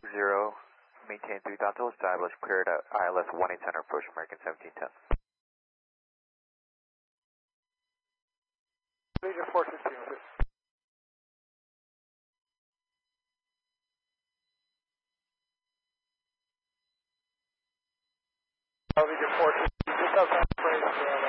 0, maintain 3000 till established, cleared at ILS 18 center approach, American 1710. Legion 416. Legion 416, just outside.